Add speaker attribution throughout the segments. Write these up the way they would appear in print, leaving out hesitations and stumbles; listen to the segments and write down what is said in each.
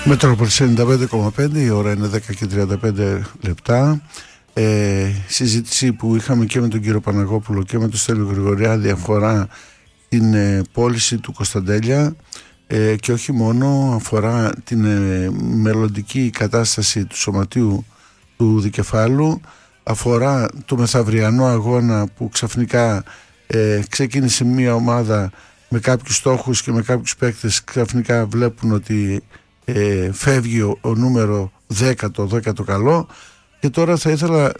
Speaker 1: Μετρόπολης 95,5, η ώρα είναι 10 και 35 λεπτά. Συζήτηση που είχαμε και με τον κύριο Παναγόπουλο και με τον Στέλιο Γρηγοριάδη αφορά την πώληση του Κωνσταντέλια και όχι μόνο, αφορά την μελλοντική κατάσταση του σωματείου του Δικεφάλου, αφορά το μεθαυριανό αγώνα που ξαφνικά ξεκίνησε μια ομάδα με κάποιους στόχους και με κάποιους παίκτες, ξαφνικά βλέπουν ότι φεύγει ο νούμερο 10, το 10 καλό. Και τώρα θα ήθελα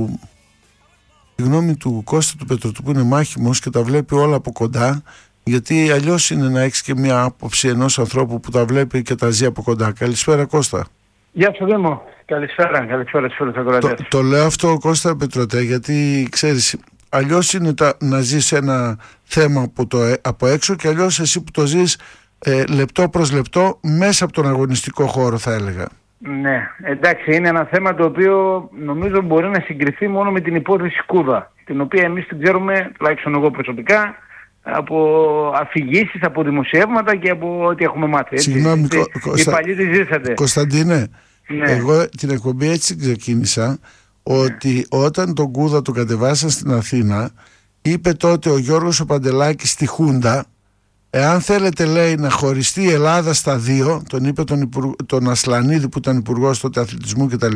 Speaker 1: τη γνώμη του Κώστα του Πετρωτού, που είναι μάχημος και τα βλέπει όλα από κοντά, γιατί αλλιώς είναι να έχεις και μια άποψη ενός ανθρώπου που τα βλέπει και τα ζει από κοντά. Καλησπέρα, Κώστα.
Speaker 2: Γεια σου Δήμο. Καλησπέρα στους φίλους ακροατές.
Speaker 1: Το λέω αυτό, Κώστα Πετρωτέ, γιατί ξέρεις, αλλιώς είναι να ζεις ένα θέμα από έξω και αλλιώς εσύ που το ζεις λεπτό προς λεπτό μέσα από τον αγωνιστικό χώρο, θα έλεγα.
Speaker 2: Ναι, εντάξει, είναι ένα θέμα το οποίο νομίζω μπορεί να συγκριθεί μόνο με την υπόθεση Κούδα, την οποία εμείς την ξέρουμε, τουλάχιστον εγώ προσωπικά, από αφηγήσεις, από δημοσιεύματα και από ό,τι έχουμε μάθει.
Speaker 1: Συγγνώμη,
Speaker 2: οι παλιοί τη ζήσατε.
Speaker 1: Κωνσταντίνε,
Speaker 2: ναι.
Speaker 1: Εγώ την εκπομπή έτσι ξεκίνησα, ότι όταν τον Κούδα τον κατεβάσαν στην Αθήνα, είπε τότε ο Γιώργος ο Παντελάκης στη Χούντα, εάν θέλετε, λέει, να χωριστεί η Ελλάδα στα δύο, τον είπε τον Ασλανίδη που ήταν υπουργός τότε αθλητισμού κτλ.,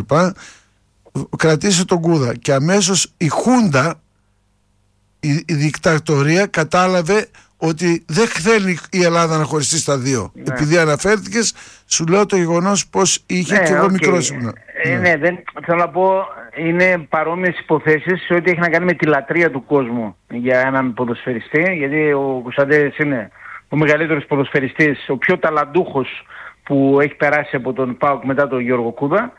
Speaker 1: κρατήσε τον Κούδα. Και αμέσως η Χούντα, η δικτατορία, κατάλαβε ότι δεν θέλει η Ελλάδα να χωριστεί στα δύο. Ναι. Επειδή αναφέρθηκες, σου λέω το γεγονός πως είχε και εγώ μικρός ήμουνα.
Speaker 2: Ναι, θέλω να πω, είναι παρόμοιες υποθέσεις σε ό,τι έχει να κάνει με τη λατρεία του κόσμου για έναν ποδοσφαιριστή, γιατί ο Κωνσταντέλιας είναι ο μεγαλύτερος ποδοσφαιριστής, ο πιο ταλαντούχος που έχει περάσει από τον ΠΑΟΚ μετά τον Γιώργο Κούδα.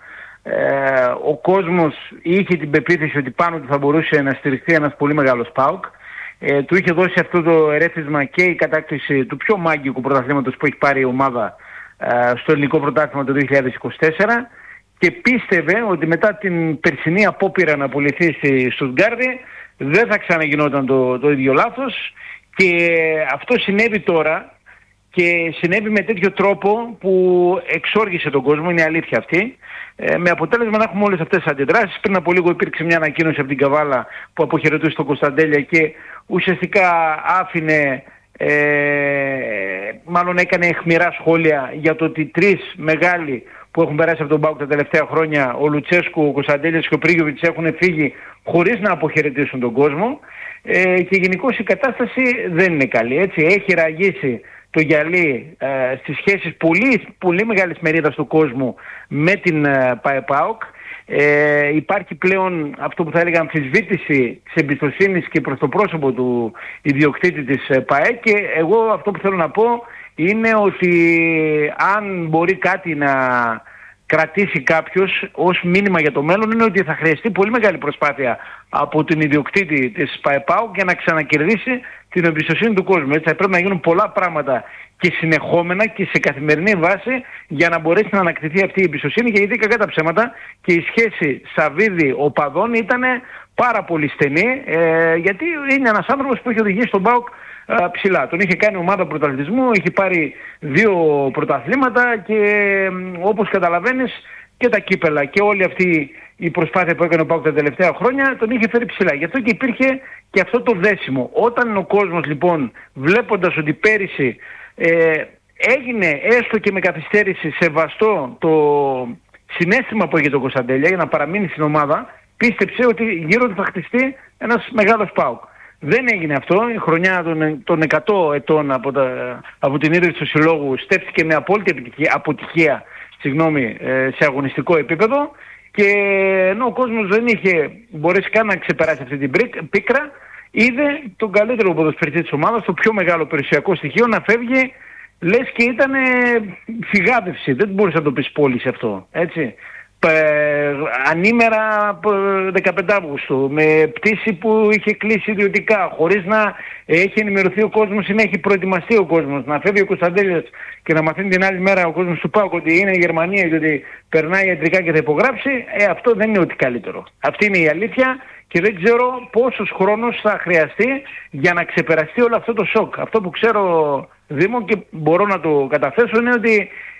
Speaker 2: Ο κόσμος είχε την πεποίθηση ότι πάνω του θα μπορούσε να στηριχθεί ένας πολύ μεγάλος ΠΑΟΚ. Του είχε δώσει αυτό το ερέθισμα και η κατάκτηση του πιο μάγικου πρωταθλήματος που έχει πάρει η ομάδα στο ελληνικό πρωτάθλημα το 2024, και πίστευε ότι μετά την περσινή απόπειρα να πουληθεί στη Στουτγκάρδη δεν θα ξαναγινόταν το ίδιο λάθος, και αυτό συνέβη τώρα και συνέβη με τέτοιο τρόπο που εξόργησε τον κόσμο, είναι η αλήθεια αυτή, με αποτέλεσμα να έχουμε όλες αυτές τις αντιδράσεις. Πριν από λίγο υπήρξε μια ανακοίνωση από την Καβάλα που αποχαιρετούσε τον Κωνσταντέλια και ουσιαστικά άφηνε, μάλλον έκανε αιχμηρά σχόλια για το ότι τρεις μεγάλοι που έχουν περάσει από τον ΠΑΟΚ τα τελευταία χρόνια, ο Λουτσέσκου, ο Κωνσταντέλιας και ο Πρίγιοβιτς, έχουν φύγει χωρίς να αποχαιρετήσουν τον κόσμο, και γενικώς η κατάσταση δεν είναι καλή. Έτσι, έχει ραγίσει το γυαλί στις σχέσεις πολύ μεγάλης μερίδας του κόσμου με την ΠΑΕ-ΠΑΟΚ. Υπάρχει πλέον αυτό που θα έλεγα αμφισβήτηση της εμπιστοσύνης και προς το πρόσωπο του ιδιοκτήτη της ΠΑΕ, και εγώ αυτό που θέλω να πω είναι ότι αν μπορεί κάτι να κρατήσει κάποιος ως μήνυμα για το μέλλον, είναι ότι θα χρειαστεί πολύ μεγάλη προσπάθεια από την ιδιοκτήτη της ΠΑΕ-ΠΑΟΚ για να ξανακερδίσει την εμπιστοσύνη του κόσμου. Έτσι θα πρέπει να γίνουν πολλά πράγματα και συνεχόμενα και σε καθημερινή βάση για να μπορέσει να ανακτηθεί αυτή η εμπιστοσύνη, γιατί κακά τα ψέματα και η σχέση Σαββίδη-Οπαδών ήταν πάρα πολύ στενή, γιατί είναι ένας άνθρωπος που έχει οδηγήσει τον ΠΑΟΚ ψηλά. Τον είχε κάνει ομάδα πρωταθλητισμού, είχε πάρει 2 πρωταθλήματα και όπως καταλαβαίνεις και τα κύπελα και όλη αυτή η προσπάθεια που έκανε ο ΠΑΟΚ τα τελευταία χρόνια τον είχε φέρει ψηλά. Γι' αυτό και υπήρχε και αυτό το δέσιμο. Όταν ο κόσμος λοιπόν, βλέποντας ότι πέρυσι έγινε έστω και με καθυστέρηση σεβαστό το συναίσθημα που είχε τον Κωνσταντέλια για να παραμείνει στην ομάδα, πίστεψε ότι γύρω του θα χτιστεί ένας μεγάλος ΠΑΟΚ. Δεν έγινε αυτό. Η χρονιά των 100 ετών από την ίδρυση του συλλόγου στέφθηκε με απόλυτη αποτυχία σε αγωνιστικό επίπεδο, και ενώ ο κόσμος δεν είχε μπορέσει καν να ξεπεράσει αυτή την πίκρα, είδε τον καλύτερο ποδοσφαιριστή της ομάδας, το πιο μεγάλο περιουσιακό στοιχείο, να φεύγει, λες και ήταν φυγάδευση. Δεν μπορείς να το πεις πώληση αυτό, έτσι. Ανήμερα 15 Αύγουστου, με πτήση που είχε κλείσει ιδιωτικά, χωρίς να έχει ενημερωθεί ο κόσμος ή να έχει προετοιμαστεί ο κόσμος, να φεύγει ο Κωνσταντέλιας και να μαθαίνει την άλλη μέρα ο κόσμος του ΠΑΟΚ ότι είναι η Γερμανία και ότι περνάει ιατρικά και θα υπογράψει. Αυτό δεν είναι ό,τι καλύτερο. Αυτή είναι η αλήθεια, και δεν ξέρω πόσος χρόνος θα χρειαστεί για να ξεπεραστεί όλο αυτό το σοκ. Αυτό που ξέρω, Δήμο, και μπορώ να το καταθέσω, είναι ότι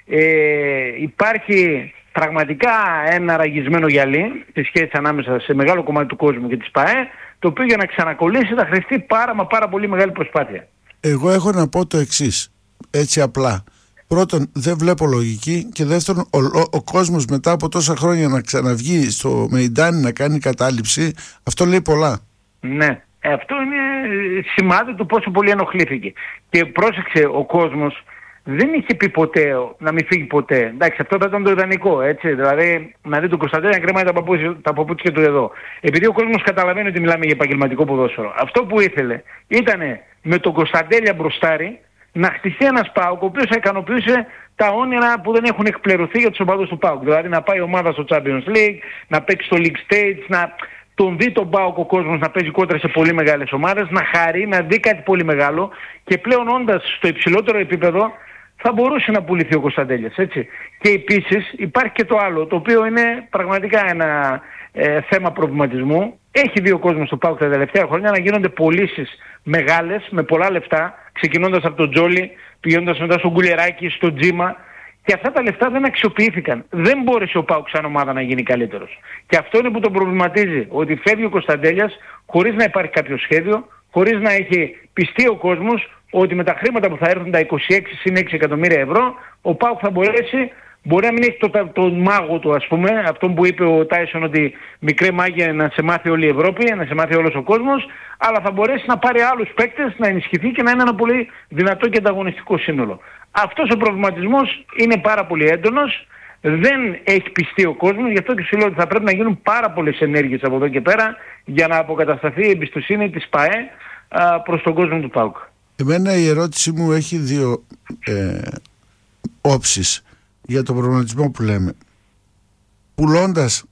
Speaker 2: Υπάρχει πραγματικά ένα ραγισμένο γυαλί στη σχέση ανάμεσα σε μεγάλο κομμάτι του κόσμου και της ΠΑΕ, το οποίο για να ξανακολλήσει θα χρειαστεί πάρα πολύ μεγάλη προσπάθεια.
Speaker 1: Εγώ έχω να πω το εξής, έτσι απλά. Πρώτον, δεν βλέπω λογική, και δεύτερον, ο κόσμος μετά από τόσα χρόνια να ξαναβγεί στο Μεϊντάνι να κάνει κατάληψη, αυτό λέει πολλά.
Speaker 2: Ναι, αυτό είναι σημάδι του πόσο πολύ ενοχλήθηκε. Και πρόσεξε, ο κόσμος δεν είχε πει ποτέ να μην φύγει ποτέ. Εντάξει, αυτό θα ήταν το ιδανικό, έτσι. Δηλαδή, να δει τον Κωνσταντέλια να κρεμάει τα παπούτσια του εδώ. Επειδή ο κόσμος καταλαβαίνει ότι μιλάμε για επαγγελματικό ποδόσφαιρο. Αυτό που ήθελε ήταν με τον Κωνσταντέλια μπροστάρι να χτιστεί ένας ΠΑΟΚ, ο οποίος θα ικανοποιούσε τα όνειρα που δεν έχουν εκπληρωθεί για τους οπαδούς του ΠΑΟΚ. Δηλαδή, να πάει η ομάδα στο Champions League, να παίξει στο League Stage, να τον δει τον ΠΑΟΚ ο κόσμος να παίζει κόντρα σε πολύ μεγάλες ομάδες, να χαρεί, να δει κάτι πολύ μεγάλο, και πλέον όντας στο υψηλότερο επίπεδο θα μπορούσε να πουληθεί ο Κωνσταντέλιας, έτσι. Και επίσης υπάρχει και το άλλο, το οποίο είναι πραγματικά ένα θέμα προβληματισμού. Έχει δει ο κόσμος του ΠΑΟΚ τα τελευταία χρόνια να γίνονται πωλήσεις μεγάλες, με πολλά λεφτά, ξεκινώντας από τον Τζόλι, πηγαίνοντας μετά στον Κουλεράκη, στον Τζίμα, και αυτά τα λεφτά δεν αξιοποιήθηκαν. Δεν μπόρεσε ο ΠΑΟΚ σαν ομάδα να γίνει καλύτερος. Και αυτό είναι που τον προβληματίζει, ότι φεύγει ο Κωνσταντέλιας χωρίς να υπάρχει κάποιο σχέδιο, χωρίς να έχει πιστεί ο κόσμος ότι με τα χρήματα που θα έρθουν, τα 26 συν 6 εκατομμύρια ευρώ, ο ΠΑΟΚ θα μπορέσει, μπορεί να μην έχει τον μάγο του, ας πούμε, αυτόν που είπε ο Τάισον, ότι μικρέ μάγια να σε μάθει όλη η Ευρώπη, να σε μάθει όλος ο κόσμος, αλλά θα μπορέσει να πάρει άλλους παίκτες, να ενισχυθεί και να είναι ένα πολύ δυνατό και ανταγωνιστικό σύνολο. Αυτός ο προβληματισμός είναι πάρα πολύ έντονος, δεν έχει πιστεί ο κόσμος, γι' αυτό και σου λέω ότι θα πρέπει να γίνουν πάρα πολλές ενέργειες από εδώ και πέρα για να αποκατασταθεί η εμπιστοσύνη της ΠΑΕ προς τον κόσμο του ΠΑΟΚ.
Speaker 1: Εμένα η ερώτησή μου έχει δύο όψεις για τον προβληματισμό που λέμε. Πουλώντας,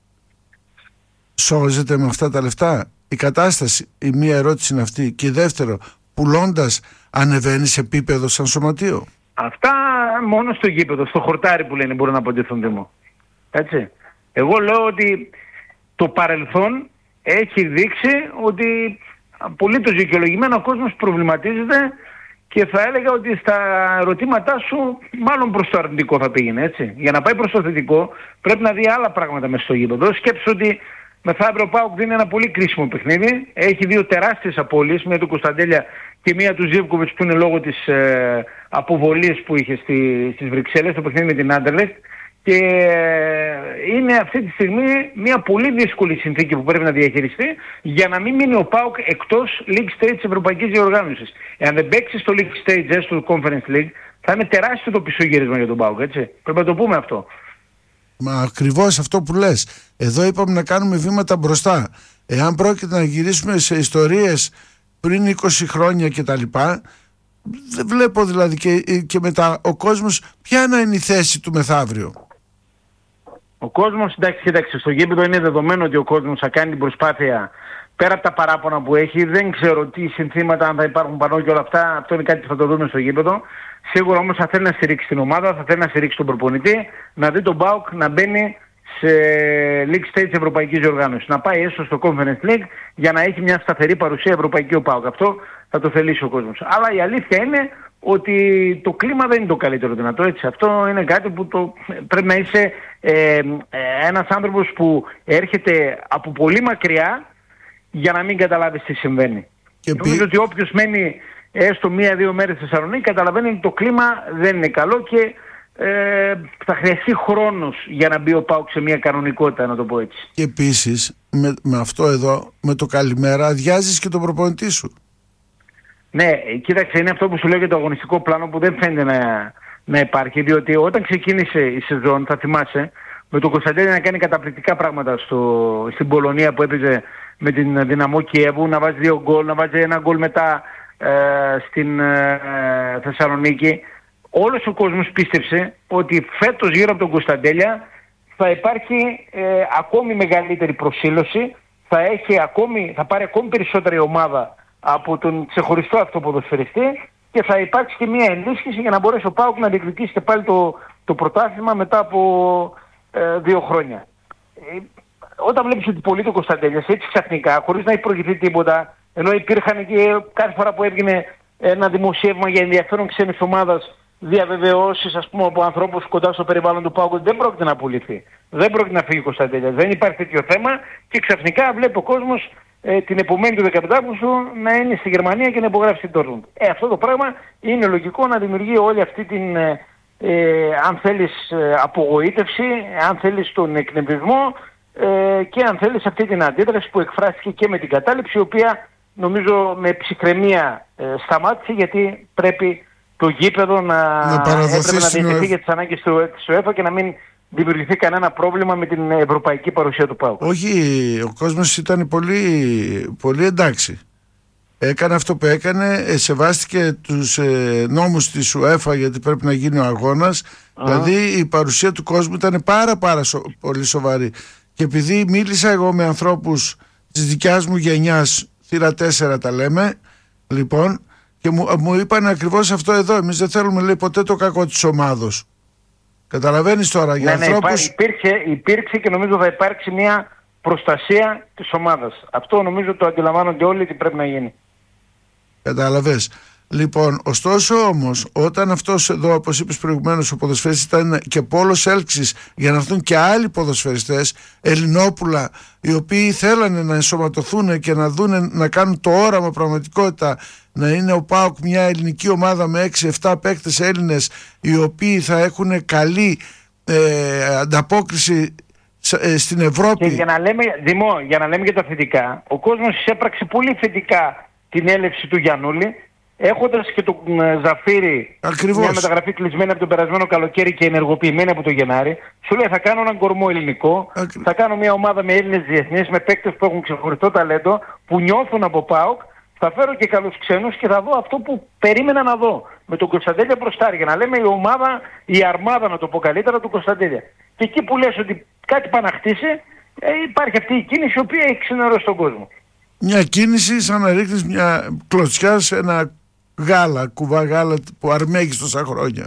Speaker 1: σώζεται με αυτά τα λεφτά η κατάσταση? Η μία ερώτηση είναι αυτή. Και δεύτερο, πουλώντας, ανεβαίνει σε επίπεδο σαν σωματείο?
Speaker 2: Αυτά μόνο στο γήπεδο, στο χορτάρι που λένε, μπορούν να απαντηθούν, Δήμο. Έτσι. Εγώ λέω ότι το παρελθόν έχει δείξει ότι απολύτως δικαιολογημένα ο κόσμος προβληματίζεται, και θα έλεγα ότι στα ερωτήματά σου μάλλον προς το αρνητικό θα πήγαινε, έτσι. Για να πάει προς το θετικό πρέπει να δει άλλα πράγματα μέσα στο γήπεδο. Σκέψου ότι μεθαύριο ο ΠΑΟΚ δίνει ένα πολύ κρίσιμο παιχνίδι. Έχει δύο τεράστιες απώλειες, μία του Κωνσταντέλια και μία του Ζίβκοβιτς, που είναι λόγω της αποβολής που είχε στις Βρυξέλλες, το παιχνίδι με την Άντερλεχτ. Και είναι αυτή τη στιγμή μια πολύ δύσκολη συνθήκη που πρέπει να διαχειριστεί για να μην μείνει ο ΠΑΟΚ εκτός League Stage της Ευρωπαϊκής Διοργάνωσης. Εάν δεν παίξει στο League Stage, στο Conference League, θα είναι τεράστιο το πισωγύρισμα για τον ΠΑΟΚ, έτσι. Πρέπει να το πούμε αυτό.
Speaker 1: Μα ακριβώς αυτό που λες. Εδώ είπαμε να κάνουμε βήματα μπροστά. Εάν πρόκειται να γυρίσουμε σε ιστορίες πριν 20 χρόνια κτλ., δεν βλέπω δηλαδή και μετά ο κόσμος ποια να είναι η θέση του μεθαύριο.
Speaker 2: Ο κόσμος, εντάξει, στο γήπεδο είναι δεδομένο ότι ο κόσμος θα κάνει την προσπάθεια πέρα από τα παράπονα που έχει. Δεν ξέρω τι συνθήματα, αν θα υπάρχουν πανώ και όλα αυτά. Αυτό είναι κάτι που θα το δούμε στο γήπεδο. Σίγουρα όμως θα θέλει να στηρίξει την ομάδα, θα θέλει να στηρίξει τον προπονητή, να δει τον ΠΑΟΚ να μπαίνει σε League Stage Ευρωπαϊκής Διοργάνωσης. Να πάει έστω στο Conference League για να έχει μια σταθερή παρουσία ευρωπαϊκή ο ΠΑΟΚ. Αυτό θα το θελήσει ο κόσμος. Αλλά η αλήθεια είναι ότι το κλίμα δεν είναι το καλύτερο δυνατό, έτσι. Αυτό είναι κάτι που πρέπει να είσαι ένας άνθρωπος που έρχεται από πολύ μακριά για να μην καταλάβεις τι συμβαίνει. Και νομίζω ότι όποιος μένει έστω 1-2 μέρες στη Θεσσαλονίκη καταλαβαίνει ότι το κλίμα δεν είναι καλό και θα χρειαστεί χρόνος για να μπει ο ΠΑΟΚ σε μια κανονικότητα, να το πω έτσι.
Speaker 1: Και επίσης με αυτό εδώ, με το καλημέρα, αδειάζεις και τον προπονητή σου.
Speaker 2: Ναι, κοίταξε, είναι αυτό που σου λέω για το αγωνιστικό πλάνο που δεν φαίνεται να υπάρχει, διότι όταν ξεκίνησε η σεζόν, θα θυμάσαι, με τον Κωνσταντέλια να κάνει καταπληκτικά πράγματα στην Πολωνία που έπαιζε με την Δυναμό Κιέβου, να βάζει 2 γκολ, να βάζει 1 γκολ μετά στην Θεσσαλονίκη. Όλος ο κόσμος πίστεψε ότι φέτος γύρω από τον Κωνσταντέλια θα υπάρχει ακόμη μεγαλύτερη προσήλωση, θα πάρει ακόμη περισσότερη ομάδα από τον ξεχωριστό αυτό ποδοσφαιριστή και θα υπάρξει και μια ενίσχυση για να μπορέσει ο ΠΑΟΚ να διεκδικήσει και πάλι το πρωτάθλημα μετά από 2 χρόνια. Όταν βλέπεις ότι πωλείται ο Κωνσταντέλιας έτσι ξαφνικά, χωρίς να έχει προηγηθεί τίποτα, ενώ υπήρχαν και κάθε φορά που έβγαινε ένα δημοσίευμα για ενδιαφέρον ξένης ομάδας, διαβεβαιώσεις, ας πούμε, από ανθρώπους κοντά στο περιβάλλον του ΠΑΟΚ, δεν πρόκειται να πουληθεί. Δεν πρόκειται να φύγει ο Κωνσταντέλιας. Δεν υπάρχει τέτοιο θέμα και ξαφνικά βλέπει ο κόσμος την επομένη του 17 Αυγούστου να είναι στη Γερμανία και να υπογράψει την Dortmund. Αυτό το πράγμα είναι λογικό να δημιουργεί όλη αυτή την, αν θέλεις, απογοήτευση, αν θέλεις τον εκνευρισμό και αν θέλεις αυτή την αντίδραση που εκφράστηκε και με την κατάληψη, η οποία νομίζω με ψυχραιμία σταμάτησε, γιατί πρέπει το γήπεδο να διατεθεί για τις ανάγκες της UEFA και να μην δημιουργηθεί κανένα πρόβλημα με την ευρωπαϊκή παρουσία του ΠΑΟΚ.
Speaker 1: Όχι, ο κόσμος ήταν πολύ εντάξει. Έκανε αυτό που έκανε, σεβάστηκε τους νόμους της UEFA, γιατί πρέπει να γίνει ο αγώνας. Δηλαδή η παρουσία του κόσμου ήταν πάρα πολύ σοβαρή. Και επειδή μίλησα εγώ με ανθρώπους της δικιάς μου γενιάς, θύρα 4 τα λέμε, λοιπόν, και μου είπαν ακριβώς αυτό εδώ. Εμείς δεν θέλουμε, λέει, ποτέ το κακό της ομάδος. Καταλαβαίνεις τώρα, για ανθρώπους...
Speaker 2: Υπήρξε και νομίζω θα υπάρξει μια προστασία της ομάδας. Αυτό νομίζω το αντιλαμβάνονται όλοι ότι πρέπει να γίνει.
Speaker 1: Καταλαβες. Λοιπόν, ωστόσο όμως, όταν αυτός εδώ, όπως είπες προηγουμένως, ο ποδοσφαιριστής ήταν και πόλος έλξης για να έρθουν και άλλοι ποδοσφαιριστές, Ελληνόπουλα, οι οποίοι θέλανε να ενσωματωθούν και να δουν, να κάνουν το όραμα πραγματικότητα, να είναι ο ΠΑΟΚ μια ελληνική ομάδα με 6-7 παίκτες Έλληνες, οι οποίοι θα έχουν καλή ανταπόκριση στην Ευρώπη. Και
Speaker 2: για να λέμε, Δημό, για να λέμε και τα θετικά, ο κόσμος εισέπραξε πολύ θετικά την έλευση του Γιαννούλη, έχοντας και τον Ζαφύρι, μια μεταγραφή κλεισμένη από τον περασμένο καλοκαίρι και ενεργοποιημένη από το Γενάρη. Σου λέει, θα κάνω έναν κορμό ελληνικό, θα κάνω μια ομάδα με Έλληνες διεθνείς, με παίκτες που έχουν ξεχωριστό ταλέντο, που νιώθουν από ΠΑΟΚ, θα φέρω και καλούς ξένους και θα δω αυτό που περίμενα να δω. Με τον Κωνσταντέλια μπροστά, για να λέμε η ομάδα, η αρμάδα, να το πω καλύτερα, του Κωνσταντέλια. Και εκεί που λες ότι κάτι πάει να χτίσει, υπάρχει αυτή η κίνηση, η οποία έχει ξενερώσει τον κόσμο.
Speaker 1: Μια κίνηση σαν να ρίχνεις μια κλωτσιά σε ένα γάλα, κουβά γάλα που αρμέγεις τόσα χρόνια.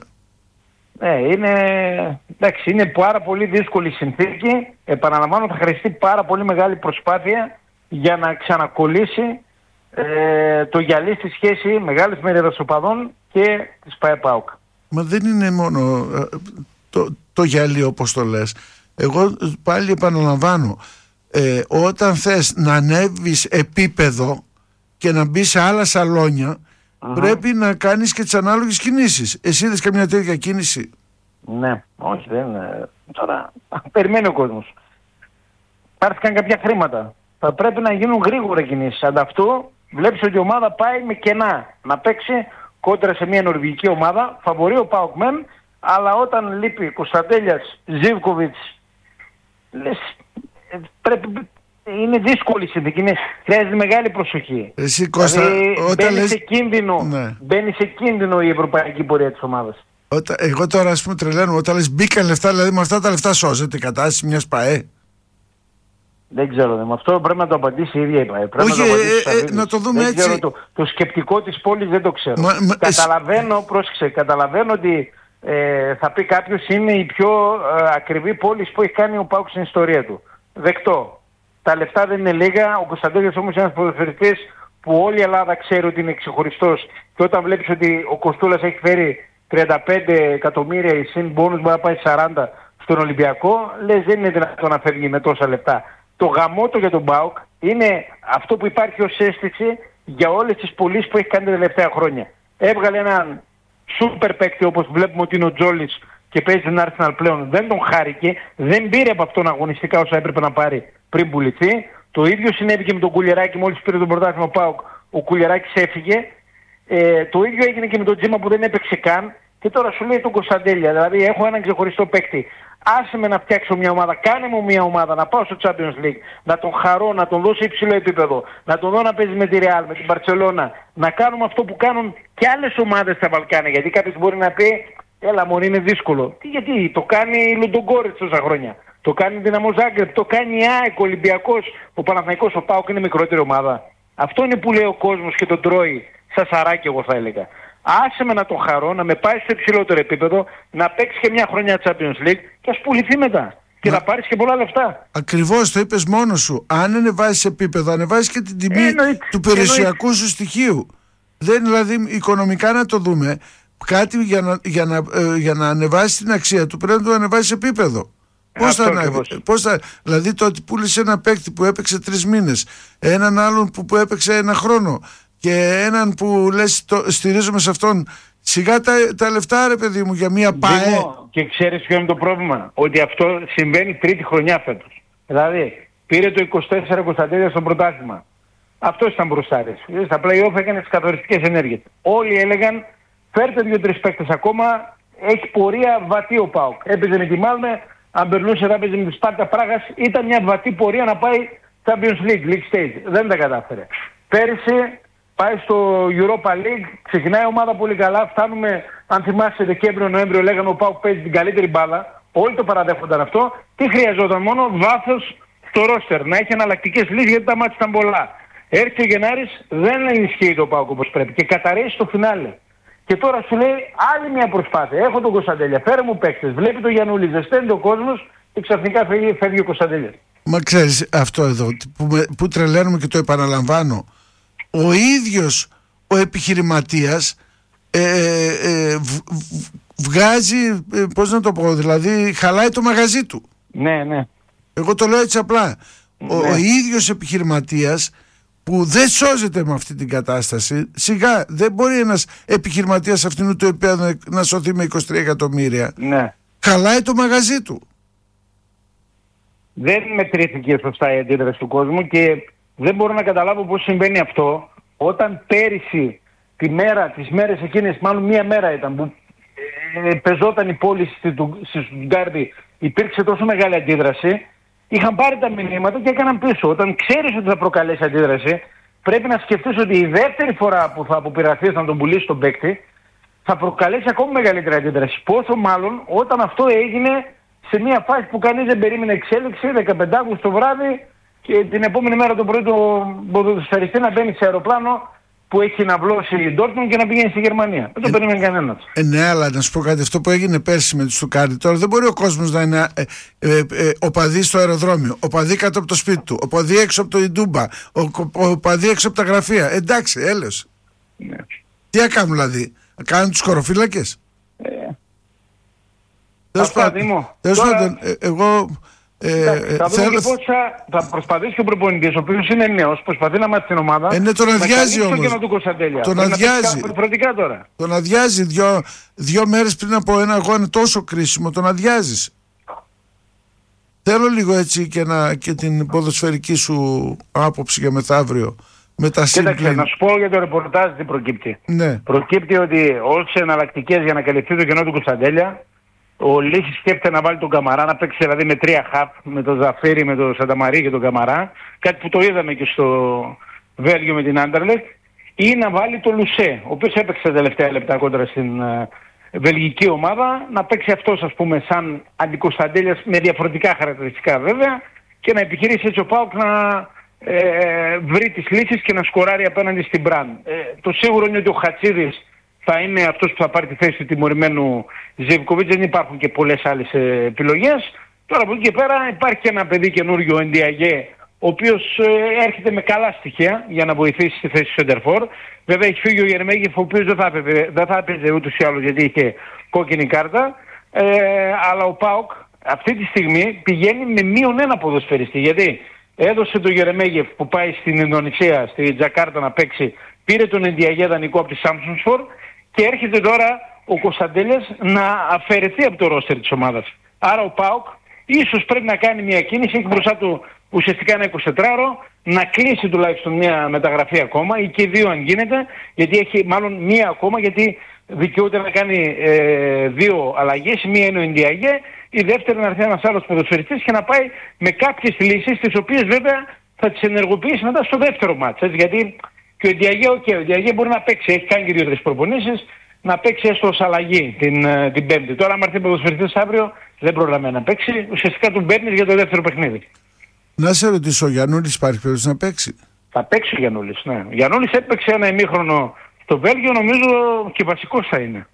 Speaker 2: Είναι πάρα πολύ δύσκολη συνθήκη. Επαναλαμβάνω, θα χρειαστεί πάρα πολύ μεγάλη προσπάθεια για να ξανακολλήσει το γυαλί στη σχέση μεγάλης μερίδας οπαδών και της ΠΑΕ-ΠΑΟΚ.
Speaker 1: Μα δεν είναι μόνο το γυαλί, όπως το λες. Εγώ πάλι επαναλαμβάνω, όταν θες να ανέβεις επίπεδο και να μπεις σε άλλα σαλόνια, πρέπει να κάνεις και τις ανάλογες κινήσεις. Εσύ είδες καμιά τέτοια κίνηση?
Speaker 2: Ναι, όχι, δεν είναι. Τώρα περιμένει ο κόσμος. Πάρθηκαν κάποια χρήματα. Θα πρέπει να γίνουν γρήγορα κινήσεις. Ανταυτού βλέπεις ότι η ομάδα πάει με κενά να παίξει κόντρα σε μια νορβηγική ομάδα. Φαβορεί ο ΠΑΟΚ μεν, αλλά όταν λείπει Κωνσταντέλιας, Ζίβκοβιτς, λες, είναι δύσκολη συνθήκη, χρειάζεται μεγάλη προσοχή.
Speaker 1: Εσύ, Κώστα,
Speaker 2: μπαίνει σε κίνδυνο η ευρωπαϊκή πορεία της ομάδας.
Speaker 1: Εγώ τώρα, ας πούμε, τρελαίνω, όταν λες μπήκαν λεφτά, δηλαδή με αυτά τα λεφτά σώζεται η κατάσταση μιας ΠΑΕ?
Speaker 2: Δεν ξέρω, με αυτό πρέπει να το απαντήσει η ίδια η ΠΑΕ.
Speaker 1: Όχι, να το δούμε έτσι.
Speaker 2: Ξέρω, το σκεπτικό της πόλης δεν το ξέρω. Καταλαβαίνω ότι θα πει κάποιος είναι η πιο ακριβή πόλη που έχει κάνει ο ΠΑΟΚ στην ιστορία του. Δεκτό. Τα λεφτά δεν είναι λίγα. Ο Κωνσταντέλιος όμως είναι ένας ποδοσφαιριστής που όλη η Ελλάδα ξέρει ότι είναι ξεχωριστός, και όταν βλέπεις ότι ο Κωστούλας έχει φέρει 35 εκατομμύρια, η συν μπόνους μπορεί να πάει 40 στον Ολυμπιακό, λες δεν είναι δυνατόν να φεύγει με τόσα λεφτά. Το γαμότο για τον ΠΑΟΚ είναι αυτό που υπάρχει ως αίσθηση για όλες τις πωλήσεις που έχει κάνει τα τελευταία χρόνια. Έβγαλε έναν σούπερ παίκτη όπως βλέπουμε ότι είναι ο Τζόλης και παίζει την Arsenal πλέον. Δεν τον χάρηκε, δεν πήρε από αυτόν αγωνιστικά όσα έπρεπε να πάρει πριν πουληθεί. Το ίδιο συνέβη και με τον Κουλιεράκη, μόλις πήρε τον πρωτάθλημα ο ΠΑΟΚ, ο Κουλιεράκης έφυγε. Το ίδιο έγινε και με τον Τζίμα που δεν έπαιξε καν. Και τώρα σου λέει τον Κωνσταντέλια, δηλαδή έχω έναν ξεχωριστό παίκτη. Άσε με να φτιάξω μια ομάδα, κάνε μου μια ομάδα, να πάω στο Champions League, να τον χαρώ, να τον δώσω υψηλό επίπεδο, να τον δω να παίζει με τη Real, με την Μπαρτσελώνα, να κάνουμε αυτό που κάνουν και άλλες ομάδες στα Βαλκάνια. Γιατί κάποιος μπορεί να πει, έλα μωρή είναι δύσκολο. Γιατί το κάνει η Λουντογκόρετς τόσα χρόνια. Το κάνει η Δυναμό Ζάγκρεπ, το κάνει η ΑΕΚ, ο Ολυμπιακός, ο Παναθηναϊκός, ο ΠΑΟΚ είναι μικρότερη ομάδα. Αυτό είναι που λέει ο κόσμος και τον τρώει σαν σαράκι, εγώ θα έλεγα. Άσε με να τον χαρώ, να με πάει στο υψηλότερο επίπεδο, να παίξει και μια χρονιά Champions League και ας πουληθεί μετά. Και να πάρεις και πολλά λεφτά.
Speaker 1: Ακριβώς, το είπες μόνος σου. Αν ανεβάζεις επίπεδο, ανεβάζεις και την τιμή του περιουσιακού σου στοιχείου. Δεν, δηλαδή, οικονομικά να το δούμε, κάτι για να ανεβάσει την αξία του πρέπει να το ανεβάσει σε επίπεδο. Δηλαδή το ότι πούλησε ένα παίκτη που έπαιξε 3 μήνες, έναν άλλον που έπαιξε 1 χρόνο και έναν που λες στηρίζομαι σε αυτόν, σιγά τα λεφτά ρε παιδί μου για μια ΠΑΕ.
Speaker 2: Και ξέρεις ποιο είναι το πρόβλημα? Ότι αυτό συμβαίνει 3η χρονιά φέτος. Δηλαδή πήρε το 24 Κωνσταντέλια στο πρωτάθλημα. Αυτός ήταν μπροστάρης. Στα play-off έκανε τις καθοριστικές ενέργειες. Όλοι έλεγαν φέρτε 2-3 παίκτες ακόμα, έχει πορεία βατή ο ΠΑΟΚ. Έπαιζε με τη Μάλμε, αν περνούσε θα έπαιζε με τη Σπάρτα Πράγας. Ήταν μια βατή πορεία να πάει Champions League stage. Δεν τα κατάφερε. Πέρυσι πάει στο Europa League, ξεκινάει η ομάδα πολύ καλά. Φτάνουμε, αν θυμάσαι, Δεκέμβριο-Νοέμβριο λέγαμε ο ΠΑΟΚ παίζει την καλύτερη μπάλα. Όλοι το παραδέχονταν αυτό. Τι χρειαζόταν? Μόνο βάθος στο ρόστερ. Να έχει εναλλακτικές λύσεις γιατί τα μάτια ήταν πολλά. Έρχεται ο Γενάρης, δεν ενισχύει το ΠΑΟΚ όπως πρέπει και καταρρέει στο φινάλε. Και τώρα σου λέει άλλη μια προσπάθεια. Έχω τον Κωνσταντέλια, φέρε μου παίκτες. Βλέπει το Γιαννούλη, ζεσταίνει ο κόσμος και ξαφνικά φεύγει ο Κωνσταντέλια.
Speaker 1: Μα ξέρεις αυτό εδώ που τρελαίνουμε και το επαναλαμβάνω. Ο ίδιος ο επιχειρηματίας βγάζει, πώς να το πω, δηλαδή χαλάει το μαγαζί του.
Speaker 2: Ναι.
Speaker 1: Εγώ το λέω έτσι απλά. Ναι. Ο ίδιος επιχειρηματίας που δεν σώζεται με αυτή την κατάσταση, σιγά δεν μπορεί ένας επιχειρηματίας αυτήν του επίπεδου να σωθεί με 23 εκατομμύρια.
Speaker 2: Ναι.
Speaker 1: Χαλάει το μαγαζί του.
Speaker 2: Δεν μετρήθηκε σωστά η αντίδραση του κόσμου και δεν μπορώ να καταλάβω πώς συμβαίνει αυτό όταν πέρυσι τις μέρες εκείνες, μάλλον μία μέρα ήταν που πεζόταν η πόλη στη Στουτγκάρδη, υπήρξε τόσο μεγάλη αντίδραση. Είχαν πάρει τα μηνύματα και έκαναν πίσω. Όταν ξέρεις ότι θα προκαλέσει αντίδραση, πρέπει να σκεφτείς ότι η δεύτερη φορά που θα αποπειραθείς να τον πουλήσεις τον παίκτη θα προκαλέσει ακόμα μεγαλύτερη αντίδραση. Πόσο μάλλον όταν αυτό έγινε σε μια φάση που κανείς δεν περίμενε εξέλιξη, 15 Αυγούστου το βράδυ και την επόμενη μέρα το πρωί το ποδοσφαιριστή να μπαίνει σε αεροπλάνο που έχει να βλώσει η Ντόρτμουντ και να πηγαίνει στη Γερμανία. Δεν το περίμενε κανένας.
Speaker 1: Ναι, αλλά να σου πω κάτι, αυτό που έγινε πέρσι με τη Στουκάρδη, τώρα δεν μπορεί ο κόσμος να είναι οπαδί στο αεροδρόμιο, οπαδί κάτω από το σπίτι του, οπαδί έξω από το Ιντούμπα, οπαδί έξω από τα γραφεία. Εντάξει, έλεος. Ναι. Τι να κάνουν δηλαδή, να κάνουν τους χωροφύλακες. Τέλος πάντων, εγώ...
Speaker 2: θα δούμε και πώς θα προσπαθήσει και ο προπονητής, ο οποίος είναι νέος, προσπαθεί να μάθει την ομάδα.
Speaker 1: Τον αδειάζει όμως.
Speaker 2: Τον αδειάζει. Τώρα.
Speaker 1: Τον αδειάζει 2 μέρες πριν από ένα αγώνα τόσο κρίσιμο, τον αδειάζεις. Θέλω λίγο έτσι και την ποδοσφαιρική σου άποψη για μεθαύριο.
Speaker 2: Κοίταξε, να σου πω για το ρεπορτάζ τι προκύπτει.
Speaker 1: Ναι.
Speaker 2: Προκύπτει ότι όλες οι εναλλακτικές για να καλυφθεί το κενό του Κωνσταντέλια, ο Λύσης σκέφτεται να βάλει τον Καμαρά, να παίξει δηλαδή με 3 χαπ, με τον Ζαφίρι, με τον Σανταμαρί και τον Καμαρά, κάτι που το είδαμε και στο Βέλγιο με την Άντερλεχτ, ή να βάλει τον Λουσέ, ο οποίος έπαιξε τα τελευταία λεπτά κόντρα στην βελγική ομάδα, να παίξει αυτός ας πούμε σαν αντικωνσταντέλιας με διαφορετικά χαρακτηριστικά βέβαια και να επιχειρήσει έτσι ο ΠΑΟΚ να βρει τις λύσεις και να σκοράρει απέναντι στην Μπραν. Το σίγουρο είναι ότι ο Χατσίδης θα είναι αυτός που θα πάρει τη θέση του τιμωρημένου Ζιβκοβίτς. Δεν υπάρχουν και πολλές άλλες επιλογές. Τώρα από εκεί και πέρα υπάρχει και ένα παιδί καινούριο, ο Ντιαγέ, ο οποίος έρχεται με καλά στοιχεία για να βοηθήσει στη θέση του Σεντερφόρ. Βέβαια έχει φύγει ο Γερμέγεφ, ο οποίος δεν θα έπαιζε ούτως ή άλλως γιατί είχε κόκκινη κάρτα. Αλλά ο ΠΑΟΚ αυτή τη στιγμή πηγαίνει με -1 ποδοσφαιριστή. Γιατί έδωσε τον Γερμέγεφ που πάει στην Ινδονησία, στη Τζακάρτα να παίξει, πήρε τον Ντιαγέ δανεικό από τη Σάμψονσφορ και έρχεται τώρα ο Κωνσταντέλιας να αφαιρεθεί από το ρόστερ της ομάδας. Άρα ο ΠΑΟΚ ίσως πρέπει να κάνει μια κίνηση, έχει μπροστά του ουσιαστικά ένα 24ωρο, να κλείσει τουλάχιστον μια μεταγραφή ακόμα ή και 2 αν γίνεται, γιατί έχει μάλλον μία ακόμα, γιατί δικαιούται να κάνει 2 αλλαγές, μία είναι ο Ντιαγέ, η δεύτερη να έρθει ένας άλλος ποδοσφαιριστής και να πάει με κάποιες λύσεις, τις οποίες βέβαια θα τις ενεργοποιήσει μετά στο δεύτερο μάτς, γιατί και ο Ντιαγέ μπορεί να παίξει, έχει κάνει και 2-3 προπονήσεις, να παίξει έστω ως αλλαγή την Πέμπτη. Τώρα, αν έρθει ποδοσφαιριστής αύριο, δεν προλαβαίνει να παίξει. Ουσιαστικά τον παίρνεις για το δεύτερο παιχνίδι.
Speaker 1: Να σε ρωτήσω, ο Γιαννούλης υπάρχει περίπτωση να παίξει?
Speaker 2: Θα παίξει ο Γιαννούλης, ναι. Ο Γιαννούλης έπαιξε ένα ημίχρονο στο Βέλγιο, νομίζω και βασικός θα είναι.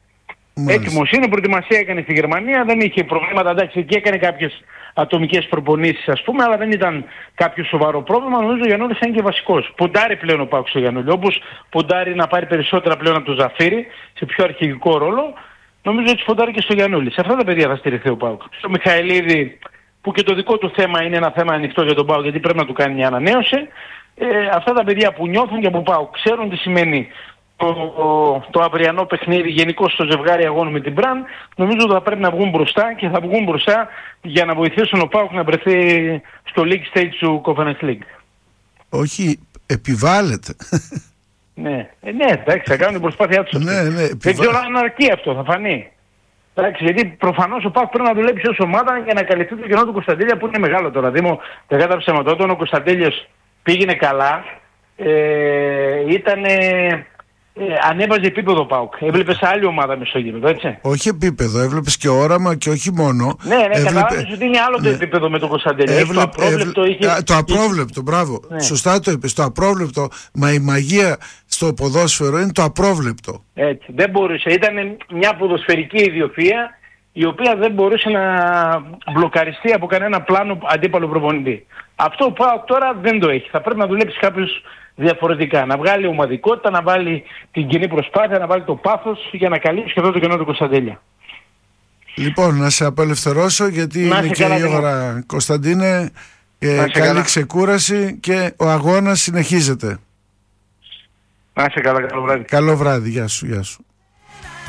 Speaker 2: Έτοιμος είναι, προετοιμασία έκανε στη Γερμανία, δεν είχε προβλήματα, εντάξει, εκεί έκανε κάποιες ατομικές προπονήσεις ας πούμε, αλλά δεν ήταν κάποιο σοβαρό πρόβλημα. Νομίζω ο Γιαννούλης είναι και βασικός. Ποντάρει πλέον ο ΠΑΟΚ στο Γιαννούλη, όπως ποντάρει να πάρει περισσότερα πλέον από τον Ζαφύρη, σε πιο αρχηγικό ρόλο, νομίζω έτσι ποντάρει και στο Γιαννούλη. Σε αυτά τα παιδιά θα στηριχθεί ο ΠΑΟΚ. Στο Μιχαηλίδη, που και το δικό του θέμα είναι ένα θέμα ανοιχτό για τον ΠΑΟΚ, γιατί πρέπει να του κάνει μια ανανέωση. Αυτά τα παιδιά που νιώθουν και από ΠΑΟΚ ξέρουν τι σημαίνει το αυριανό παιχνίδι γενικώς στο ζευγάρι αγώνου με την Μπραν, νομίζω ότι θα πρέπει να βγουν μπροστά και θα βγουν μπροστά για να βοηθήσουν ο ΠΑΟΚ να βρεθεί στο League Stage του Conference League.
Speaker 1: Όχι, επιβάλλεται.
Speaker 2: Ναι, εντάξει, θα κάνουν την προσπάθειά τους. Δεν ξέρω αν αρκεί αυτό, θα φανεί. Εντάξει, γιατί προφανώς ο ΠΑΟΚ πρέπει να δουλέψει ως ομάδα για να καλυφθεί το κενό του Κωνσταντέλια που είναι μεγάλο τώρα. Δήμο, δεν κατά ψέματα, όταν ο Κωνσταντέλιος πήγαινε καλά, ανέβαζε επίπεδο ΠΑΟΚ. Έβλεπες άλλη ομάδα μες στο γήπεδο, έτσι.
Speaker 1: Όχι επίπεδο, έβλεπες και όραμα και όχι μόνο.
Speaker 2: Ναι, καταλάβεις ότι είναι άλλο το επίπεδο με τον Κωνσταντέλιο.
Speaker 1: Το απρόβλεπτο, μπράβο. Ναι. Σωστά το είπες, το απρόβλεπτο. Μα η μαγεία στο ποδόσφαιρο είναι το απρόβλεπτο.
Speaker 2: Έτσι, δεν μπορούσε. Ήταν μια ποδοσφαιρική ιδιοφυΐα η οποία δεν μπορούσε να μπλοκαριστεί από κανένα πλάνο αντίπαλο προπονητή. Αυτό ο ΠΑΟΚ τώρα δεν το έχει. Θα πρέπει να δουλέψει κάποιος διαφορετικά. Να βγάλει ομαδικότητα, να βάλει την κοινή προσπάθεια, να βάλει το πάθος για να καλύψει και αυτό το κενό του Κωνσταντέλια.
Speaker 1: Λοιπόν, να σε απελευθερώσω γιατί είναι και η ώρα, Κωνσταντίνε. Καλή ξεκούραση και ο αγώνας συνεχίζεται.
Speaker 2: Να είσαι καλά, καλό βράδυ.
Speaker 1: Καλό βράδυ, γεια σου.